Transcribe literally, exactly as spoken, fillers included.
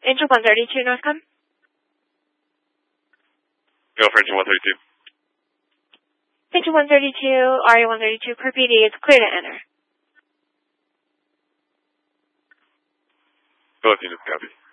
Angel one thirty-two, Northcom. Go for Angel one thirty-two. Angel one thirty-two, R E one thirty-two, per P D, it's clear to enter. Both units copy.